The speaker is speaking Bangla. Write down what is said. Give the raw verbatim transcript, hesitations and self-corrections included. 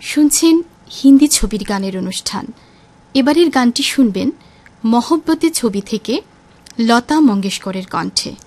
শুনছেন হিন্দি ছবির গানের অনুষ্ঠান। এবারের গানটি শুনবেন মহব্বতে ছবি থেকে লতা মঙ্গেশকরের কণ্ঠে।